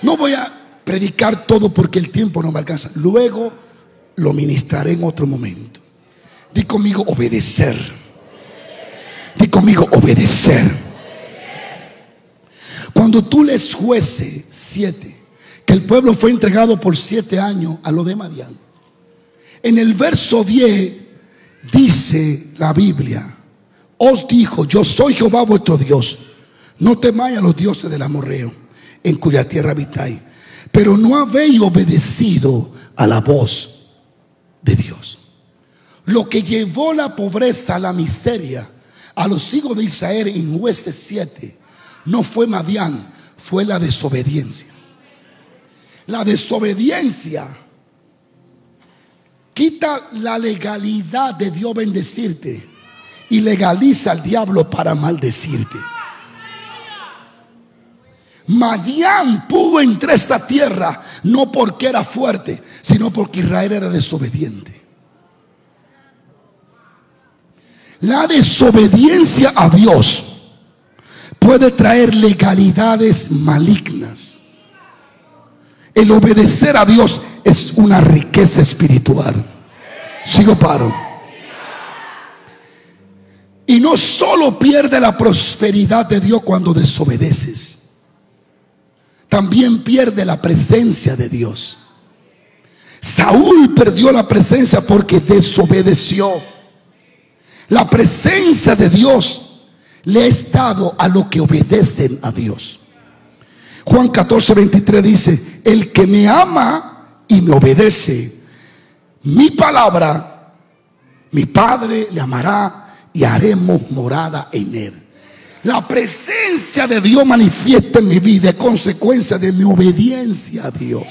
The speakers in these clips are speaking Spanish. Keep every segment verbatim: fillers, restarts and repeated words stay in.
No voy a predicar todo porque el tiempo no me alcanza. Luego lo ministraré en otro momento. Di conmigo obedecer. Di conmigo obedecer. Cuando tú lees Jueces siete, que el pueblo fue entregado por siete años a lo de Madián, en el verso diez dice la Biblia: os dijo, yo soy Jehová vuestro Dios, no temáis a los dioses del amorreo, en cuya tierra habitáis, pero no habéis obedecido a la voz de Dios. Lo que llevó la pobreza, la miseria a los hijos de Israel en Jueces siete no fue Madián, fue la desobediencia. La desobediencia quita la legalidad de Dios bendecirte y legaliza al diablo para maldecirte. Madián pudo entrar a esta tierra no porque era fuerte, sino porque Israel era desobediente. La desobediencia a Dios puede traer legalidades malignas. El obedecer a Dios es una riqueza espiritual. Sigo paro. Y no solo pierde la prosperidad de Dios cuando desobedeces, también pierde la presencia de Dios. Saúl perdió la presencia porque desobedeció. La presencia de Dios le es dado a los que obedecen a Dios. Juan catorce veintitrés dice: el que me ama y me obedece mi palabra, mi Padre le amará y haremos morada en él. La presencia de Dios manifiesta en mi vida, es consecuencia de mi obediencia a Dios.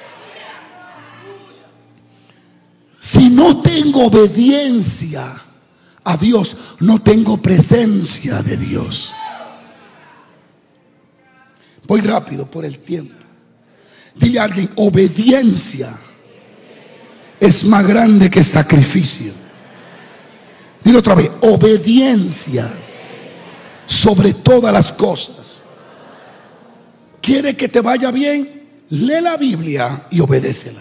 Si no tengo obediencia a Dios, no tengo presencia de Dios. Voy rápido por el tiempo. Dile a alguien: obediencia es más grande que sacrificio. Dile otra vez: obediencia sobre todas las cosas. ¿Quiere que te vaya bien? Lee la Biblia y obedécela.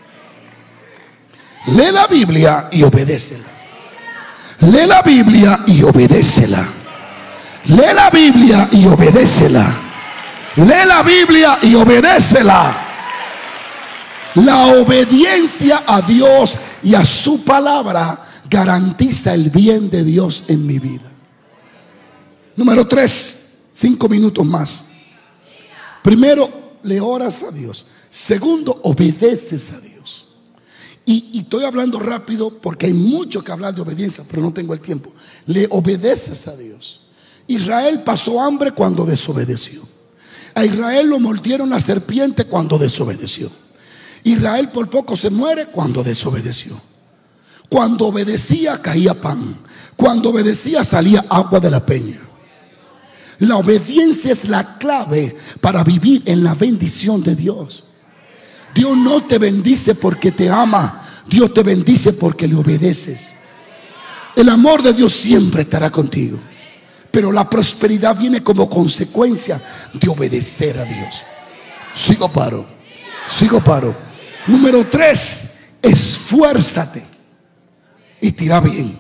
Lee la Biblia y obedécela. Lee la Biblia y obedécela. Lee la Biblia y obedécela. Lee la Biblia y obedécela. La obediencia a Dios y a su palabra garantiza el bien de Dios en mi vida. Número tres, cinco minutos más. Primero, le oras a Dios. Segundo, obedeces a Dios. Y, y estoy hablando rápido porque hay mucho que hablar de obediencia, pero no tengo el tiempo. Le obedeces a Dios. Israel pasó hambre cuando desobedeció. A Israel lo mordieron la serpiente cuando desobedeció. Israel por poco se muere cuando desobedeció. Cuando obedecía caía pan. Cuando obedecía salía agua de la peña. La obediencia es la clave para vivir en la bendición de Dios. Dios no te bendice porque te ama. Dios te bendice porque le obedeces. El amor de Dios siempre estará contigo, pero la prosperidad viene como consecuencia de obedecer a Dios. Sigo paro. Sigo paro. Número tres, esfuérzate y tira bien.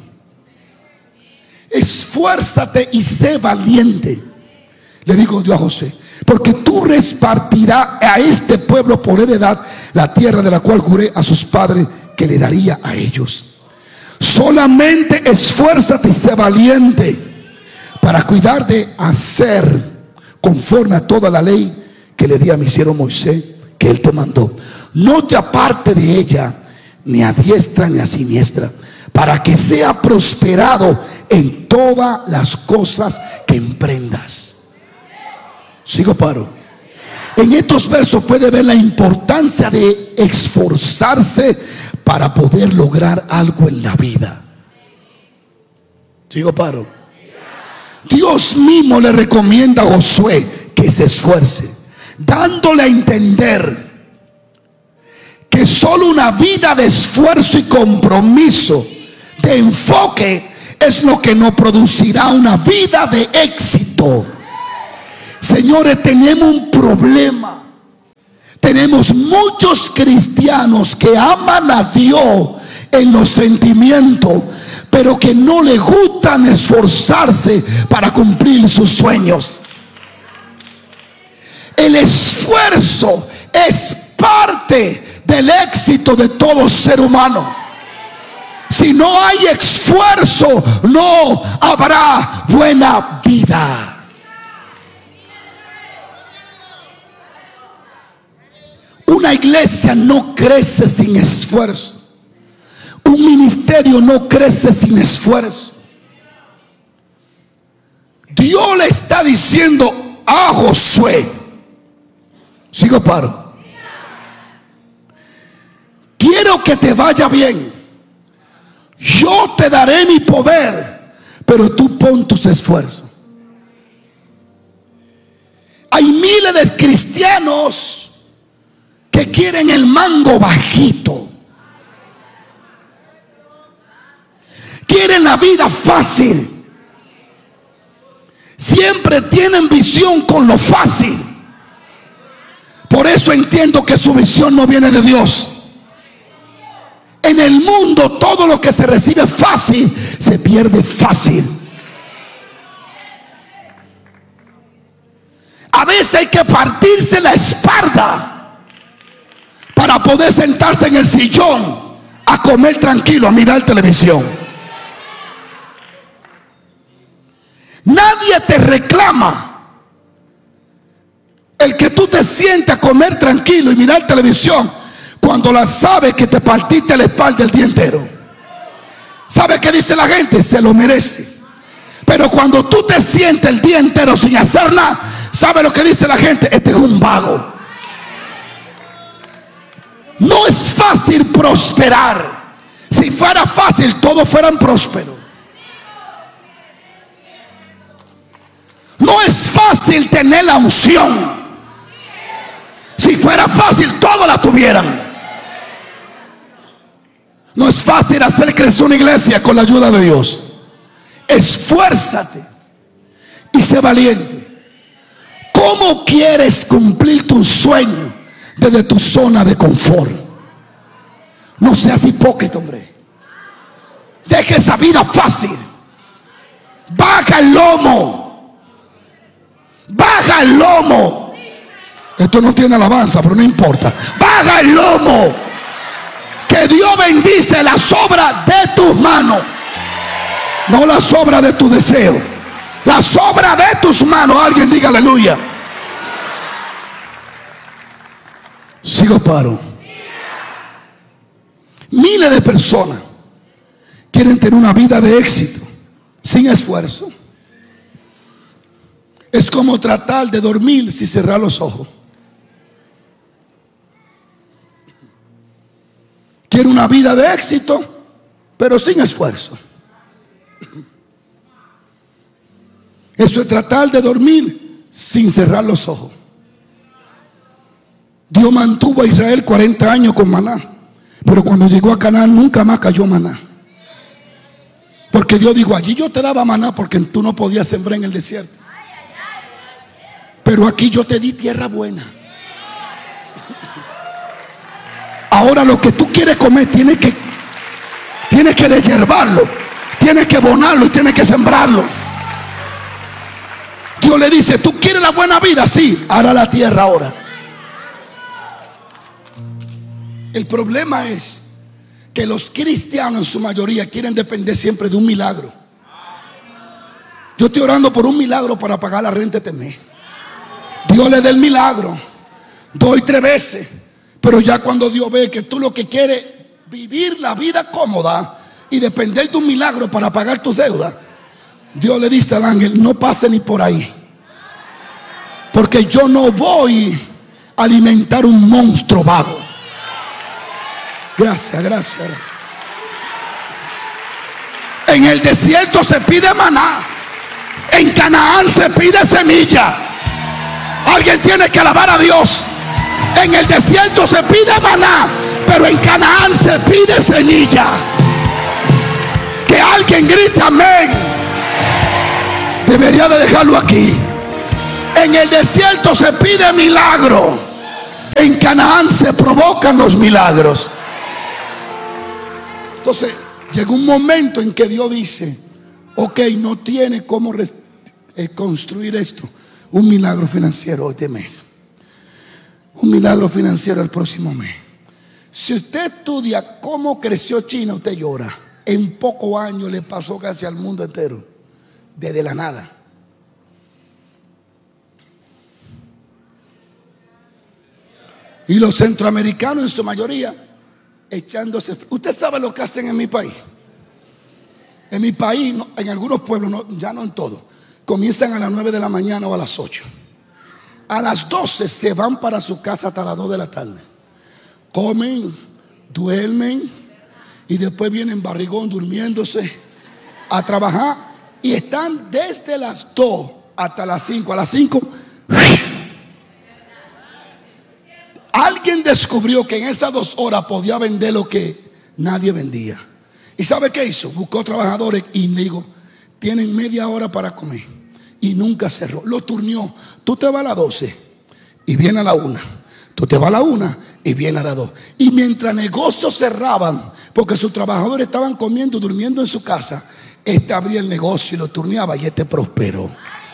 Esfuérzate y sé valiente. Le digo Dios a José: porque tú repartirás a este pueblo por heredad la tierra de la cual juré a sus padres que le daría a ellos. Solamente esfuérzate y sé valiente para cuidar de hacer conforme a toda la ley que le di a mi siervo Moisés, que él te mandó. No te aparte de ella, ni a diestra ni a siniestra, para que sea prosperado en todas las cosas que emprendas. Sigo paro. En estos versos puede ver la importancia de esforzarse para poder lograr algo en la vida. Sigo paro. Dios mismo le recomienda a Josué que se esfuerce, dándole a entender que solo una vida de esfuerzo y compromiso, de enfoque, es lo que nos producirá una vida de éxito. Señores, tenemos un problema tenemos muchos cristianos que aman a Dios en los sentimientos, pero que no les gustan esforzarse para cumplir sus sueños. El esfuerzo es parte del éxito de todo ser humano. Si no hay esfuerzo, no habrá buena vida. Una iglesia no crece sin esfuerzo. Un ministerio no crece sin esfuerzo. Dios le está diciendo a Josué, sigo paro, quiero que te vaya bien. Yo te daré mi poder, pero tú pon tus esfuerzos. Hay miles de cristianos que quieren el mango bajito. Quieren la vida fácil. Siempre tienen visión con lo fácil. Por eso entiendo que su visión no viene de Dios. En el mundo todo lo que se recibe fácil se pierde fácil. A veces hay que partirse la espalda para poder sentarse en el sillón a comer tranquilo, a mirar televisión. Nadie te reclama el que tú te sientas a comer tranquilo y mirar televisión cuando la sabes que te partiste la espalda el día entero. ¿Sabe qué dice la gente? Se lo merece. Pero cuando tú te sientes el día entero sin hacer nada, ¿sabe lo que dice la gente? Este es un vago. No es fácil prosperar. Si fuera fácil, todos fueran prósperos. No es fácil tener la unción. Si fuera fácil, todos la tuvieran. No es fácil hacer crecer una iglesia con la ayuda de Dios. Esfuérzate y sé valiente. ¿Cómo quieres cumplir tu sueño desde tu zona de confort? No seas hipócrita, hombre. Deja esa vida fácil. Baja el lomo. Baja el lomo. Esto no tiene alabanza, pero no importa. Baja el lomo. Que Dios bendice las obras de tus manos. No las obras de tu deseo. Las obras de tus manos. Alguien diga aleluya. Sigo paro. Miles de personas quieren tener una vida de éxito sin esfuerzo. Es como tratar de dormir sin cerrar los ojos. Quiere una vida de éxito, pero sin esfuerzo. Eso es tratar de dormir sin cerrar los ojos. Dios mantuvo a Israel cuarenta años con maná, pero cuando llegó a Canaán nunca más cayó maná. Porque Dios dijo, allí yo te daba maná porque tú no podías sembrar en el desierto, pero aquí yo te di tierra buena. Ahora lo que tú quieres comer tienes que tienes que deshiervarlo, tienes que abonarlo y tienes que sembrarlo. Dios le dice, ¿tú quieres la buena vida? Sí, hará la tierra ahora. El problema es que los cristianos en su mayoría quieren depender siempre de un milagro. Yo estoy orando por un milagro para pagar la renta este mes. Dios le da el milagro, doy tres veces. Pero ya cuando Dios ve que tú lo que quieres es vivir la vida cómoda y depender de un milagro para pagar tus deudas, Dios le dice al ángel, no pase ni por ahí, porque yo no voy a alimentar un monstruo vago. Gracias, gracias, gracias. En el desierto se pide maná, en Canaán se pide semilla. Alguien tiene que alabar a Dios. En el desierto se pide maná, pero en Canaán se pide semilla. Que alguien grite amén. Debería de dejarlo aquí. En el desierto se pide milagro, En Canaán se provocan los milagros. Entonces llegó un momento en que Dios dice: ok, no tiene cómo eh, construir esto. Un milagro financiero este mes, un milagro financiero el próximo mes. Si usted estudia cómo creció China, usted llora. En pocos años le pasó casi al mundo entero, desde la nada. Y los centroamericanos en su mayoría echándose. Usted sabe lo que hacen en mi país. En mi país, no, en algunos pueblos, no, ya no en todos, comienzan a las nueve de la mañana o a las ocho. A las doce se van para su casa hasta las dos de la tarde. Comen, duermen y después vienen barrigón durmiéndose a trabajar. Y están desde las dos hasta las cinco. A las cinco alguien descubrió que en esas dos horas podía vender lo que nadie vendía. ¿Y sabe qué hizo? Buscó trabajadores y le dijo: tienen media hora para comer. Y nunca cerró. Lo turnió. Tú te vas a las doce y viene a la una. Tú te vas a la una y viene a las dos. Y mientras negocios cerraban, porque sus trabajadores estaban comiendo, durmiendo en su casa, este abría el negocio y lo turneaba y este prosperó.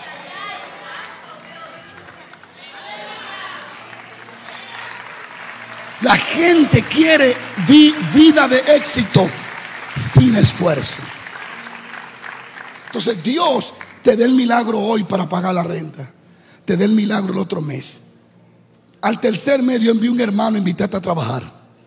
La gente quiere vi, vida de éxito sin esfuerzo. Entonces Dios te da el milagro hoy para pagar la renta, te da el milagro el otro mes. Al tercer mes Dios envió un hermano a invitarte a trabajar.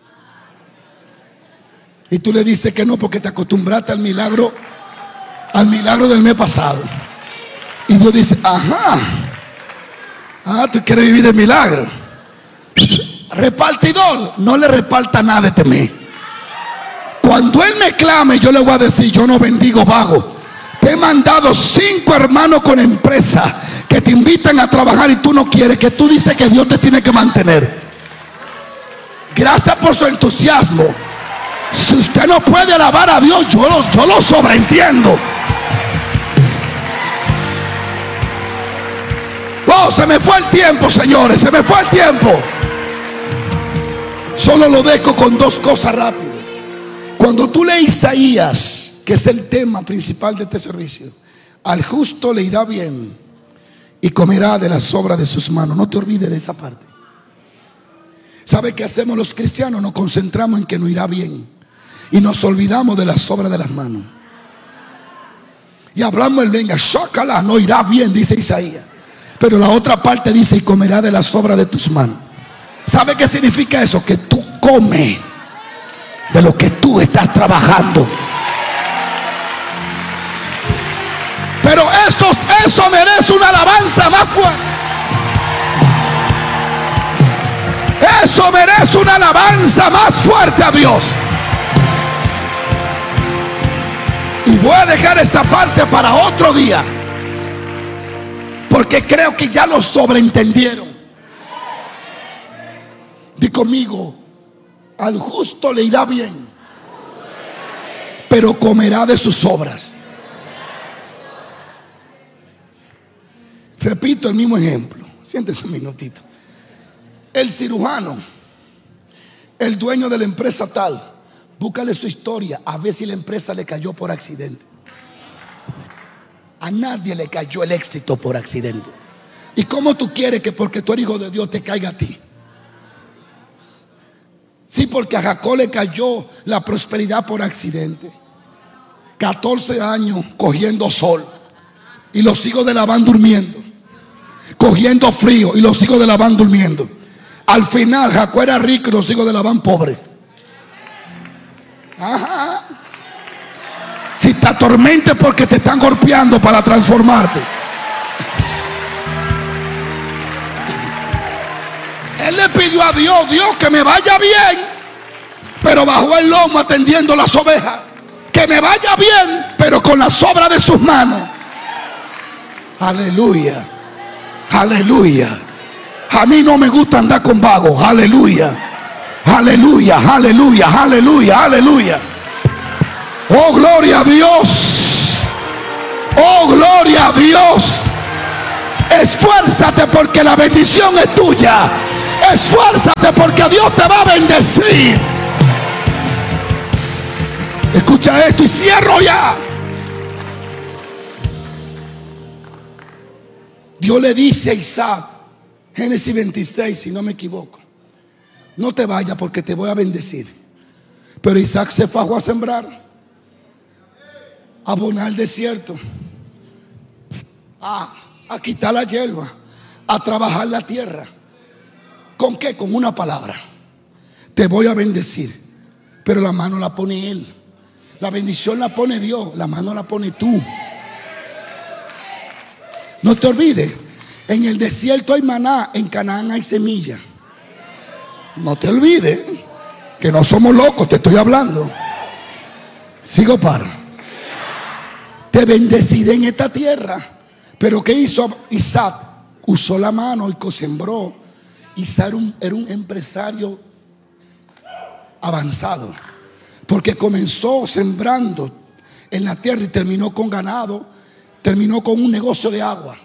Y tú le dices que no porque te acostumbraste al milagro, al milagro del mes pasado. Y Dios dice: ajá, ah, tú quieres vivir del milagro. Repartidor, no le reparta nada este mes. Cuando él me clame, yo le voy a decir: yo no bendigo vago. Te he mandado cinco hermanos con empresa que te invitan a trabajar y tú no quieres, que tú dices que Dios te tiene que mantener. Gracias por su entusiasmo. Si usted no puede alabar a Dios, yo lo, yo lo sobreentiendo. Oh, se me fue el tiempo, señores, se me fue el tiempo. Solo lo dejo con dos cosas rápidas. Cuando tú lees Isaías, que es el tema principal de este servicio: al justo le irá bien y comerá de las obras de sus manos. No te olvides de esa parte. ¿Sabe qué hacemos los cristianos? Nos concentramos en que nos irá bien y nos olvidamos de las obras de las manos. Y hablamos el venga, chócala, no irá bien, dice Isaías. Pero la otra parte dice: y comerá de las obras de tus manos. ¿Sabe qué significa eso? Que tú comes de lo que tú estás trabajando. Pero eso, eso merece una alabanza más fuerte. Eso merece una alabanza más fuerte a Dios. Y voy a dejar esta parte para otro día, porque creo que ya lo sobreentendieron. Di conmigo: al justo le irá bien, pero comerá de sus obras. Repito el mismo ejemplo. Siéntese un minutito. El cirujano, el dueño de la empresa tal, búscale su historia a ver si la empresa le cayó por accidente. A nadie le cayó el éxito por accidente. ¿Y cómo tú quieres que porque tú eres hijo de Dios te caiga a ti? Sí, porque a Jacob le cayó la prosperidad por accidente. catorce años cogiendo sol y los hijos de Labán durmiendo, cogiendo frío y los hijos de Labán durmiendo. Al final Jacob era rico y los hijos de Labán pobres. Ajá. Si te atormentes porque te están golpeando para transformarte. Él le pidió a Dios: Dios, que me vaya bien, pero bajó el lomo atendiendo las ovejas. Que me vaya bien, pero con las obras de sus manos. Aleluya, aleluya. A mí no me gusta andar con vagos. Aleluya, aleluya, aleluya, aleluya, aleluya. Oh, gloria a Dios. Oh, gloria a Dios. Esfuérzate porque la bendición es tuya. Esfuérzate porque Dios te va a bendecir. Escucha esto y cierro ya. Dios le dice a Isaac, Génesis veintiséis, si no me equivoco: no te vayas porque te voy a bendecir. Pero Isaac se fajó a sembrar, a abonar el desierto, a, a quitar la hierba, a trabajar la tierra. ¿Con qué? Con una palabra: te voy a bendecir. Pero la mano la pone él. La bendición la pone Dios, la mano la pone tú. No te olvides, en el desierto hay maná, en Canaán hay semilla. No te olvides que no somos locos, te estoy hablando. Sigo para. Te bendeciré en esta tierra. Pero ¿qué hizo Isaac? Usó la mano y sembró. Isaac era un, era un empresario avanzado, porque comenzó sembrando en la tierra y terminó con ganado, terminó con un negocio de agua.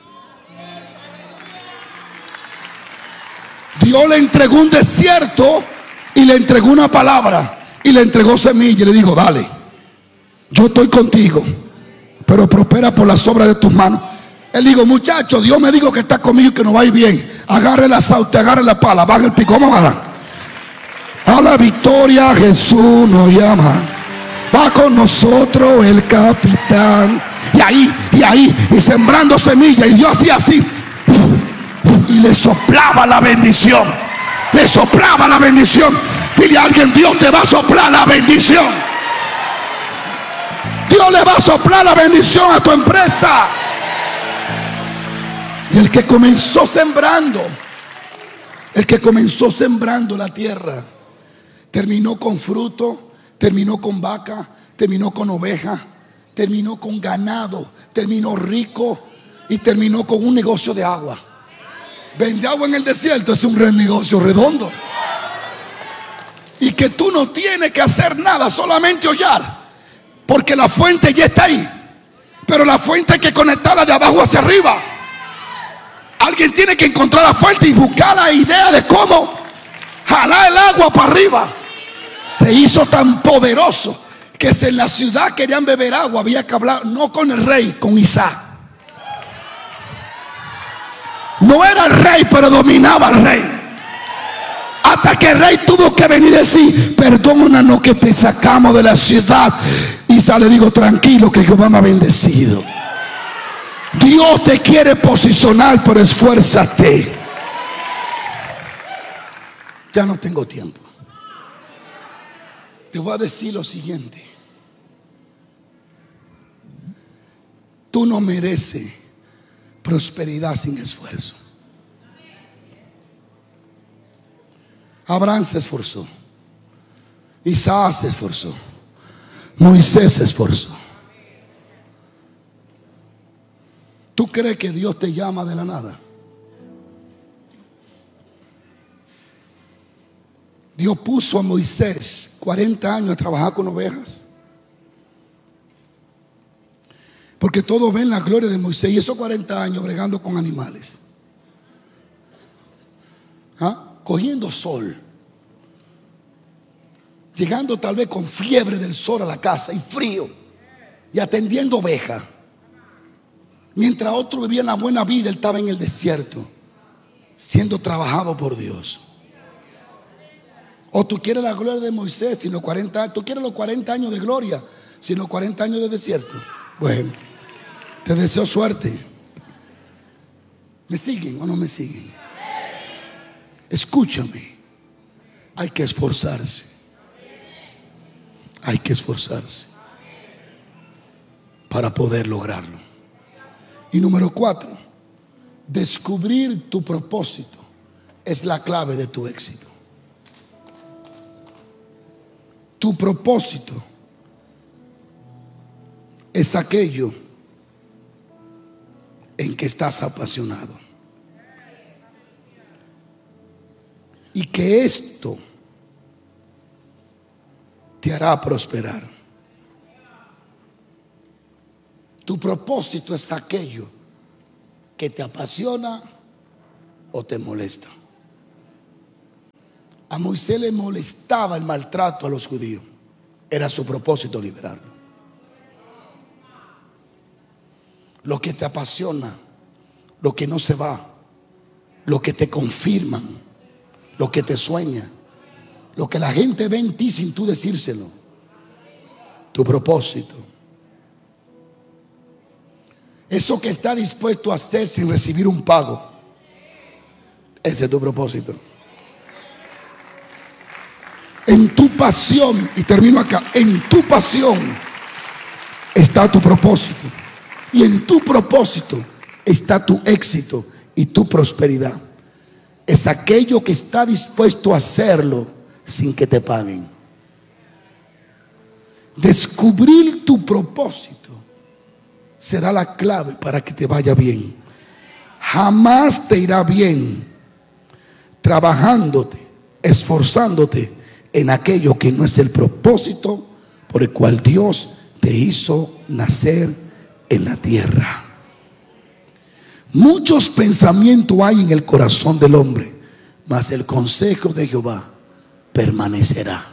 Dios le entregó un desierto y le entregó una palabra y le entregó semilla y le dijo: dale, yo estoy contigo, pero prospera por las obras de tus manos. Él dijo: muchacho, Dios me dijo que está conmigo y que nos va a ir bien. Agarre la sauce, agarre la pala, baja el pico, vamos a a la victoria Jesús nos llama. Va con nosotros el capitán. Y ahí, y ahí, y sembrando semilla. Y Dios hacía así, y le soplaba la bendición. Le soplaba la bendición. Dile a alguien: Dios te va a soplar la bendición. Dios le va a soplar la bendición a tu empresa. Y el que comenzó sembrando, el que comenzó sembrando la tierra, terminó con fruto, terminó con vaca, terminó con oveja, terminó con ganado, terminó rico y terminó con un negocio de agua. Vende agua en el desierto es un gran negocio redondo. Y que tú no tienes que hacer nada, solamente hollar, porque la fuente ya está ahí. Pero la fuente hay que conectarla de abajo hacia arriba. Alguien tiene que encontrar la fuente y buscar la idea de cómo jalar el agua para arriba. Se hizo tan poderoso que si en la ciudad querían beber agua, había que hablar no con el rey, con Isaac. No era el rey, pero dominaba al rey. Hasta que el rey tuvo que venir y decir: perdónanos que te sacamos de la ciudad. Isaac le dijo: tranquilo, que Jehová me ha bendecido. Dios te quiere posicionar, pero esfuérzate. Ya no tengo tiempo. Te voy a decir lo siguiente: tú no mereces prosperidad sin esfuerzo. Abraham se esforzó, Isaac se esforzó, Moisés se esforzó. ¿Tú crees que Dios te llama de la nada? Dios puso a Moisés cuarenta años a trabajar con ovejas, porque todos ven la gloria de Moisés y esos cuarenta años bregando con animales, ¿ah? Cogiendo sol, llegando tal vez con fiebre del sol a la casa y frío, y atendiendo ovejas. Mientras otro vivía la buena vida, él estaba en el desierto siendo trabajado por Dios. O tú quieres la gloria de Moisés sin los cuarenta años. Tú quieres los cuarenta años de gloria sin los cuarenta años de desierto. Bueno, te deseo suerte. ¿Me siguen o no me siguen? Escúchame. Hay que esforzarse. Hay que esforzarse para poder lograrlo. Y número cuatro, descubrir tu propósito es la clave de tu éxito. Tu propósito es aquello en que estás apasionado. Y que esto te hará prosperar. Tu propósito es aquello que te apasiona o te molesta. A Moisés le molestaba el maltrato a los judíos. Era su propósito liberarlo. Lo que te apasiona, lo que no se va, lo que te confirman, lo que te sueña, lo que la gente ve en ti sin tú decírselo, tu propósito. Eso que está dispuesto a hacer sin recibir un pago, ese es tu propósito. En tu pasión, y termino acá, en tu pasión está tu propósito. Y en tu propósito está tu éxito y tu prosperidad. Es aquello que está dispuesto a hacerlo sin que te paguen. Descubrir tu propósito será la clave para que te vaya bien. Jamás te irá bien trabajándote, esforzándote en aquello que no es el propósito por el cual Dios te hizo nacer en la tierra. Muchos pensamientos hay en el corazón del hombre, mas el consejo de Jehová permanecerá.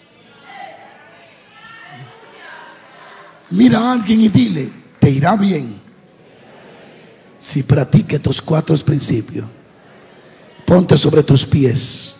Mira a alguien y dile: te irá bien si practica estos cuatro principios. Ponte sobre tus pies.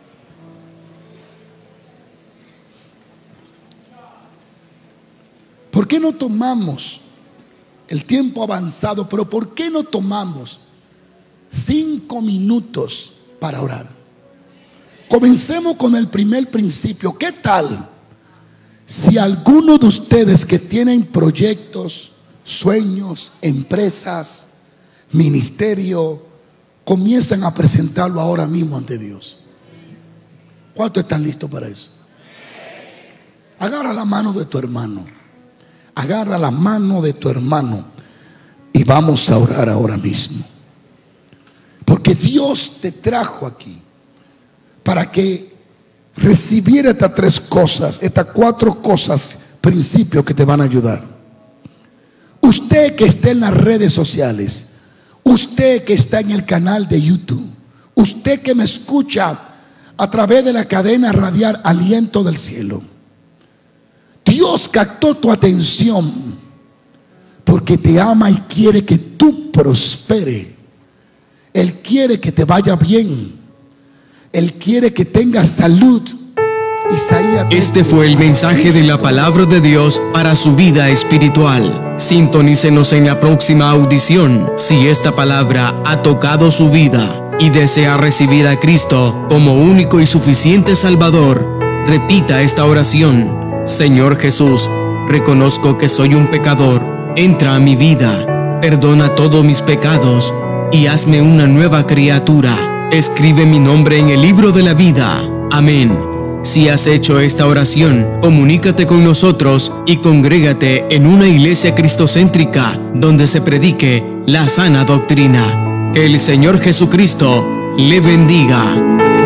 ¿Por qué no tomamos el tiempo avanzado? Pero ¿por qué no tomamos cinco minutos para orar? Comencemos con el primer principio. ¿Qué tal si alguno de ustedes que tienen proyectos, sueños, empresas, ministerio, comienzan a presentarlo ahora mismo ante Dios? ¿Cuántos están listos para eso? Agarra la mano de tu hermano. Agarra la mano de tu hermano y vamos a orar ahora mismo. Porque Dios te trajo aquí para que recibiera estas tres cosas, estas cuatro cosas, principios que te van a ayudar. Usted que está en las redes sociales, usted que está en el canal de YouTube, usted que me escucha a través de la cadena radial Aliento del Cielo, Dios captó tu atención porque te ama y quiere que tú prospere. Él quiere que te vaya bien. Él quiere que tengas salud. Isaías. Este fue el mensaje de la palabra de Dios para su vida espiritual. Sintonícenos en la próxima audición si esta palabra ha tocado su vida y desea recibir a Cristo como único y suficiente Salvador. Repita esta oración: Señor Jesús, reconozco que soy un pecador. Entra a mi vida, perdona todos mis pecados y hazme una nueva criatura. Escribe mi nombre en el libro de la vida. Amén. Si has hecho esta oración, comunícate con nosotros y congrégate en una iglesia cristocéntrica donde se predique la sana doctrina. Que el Señor Jesucristo le bendiga.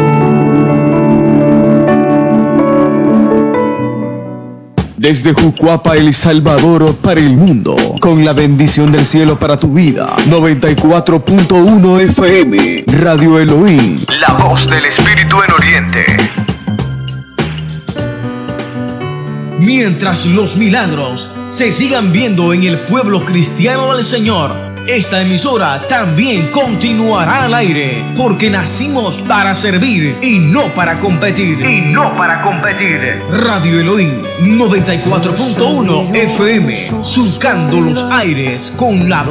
Desde Jucuapa, El Salvador, para el mundo, con la bendición del cielo para tu vida. noventa y cuatro punto uno F M, Radio Elohim, la voz del Espíritu en Oriente. Mientras los milagros se sigan viendo en el pueblo cristiano del Señor, esta emisora también continuará al aire, porque nacimos para servir y no para competir. Y no para competir. Radio Elohim noventa y cuatro punto uno F M, surcando los aires con la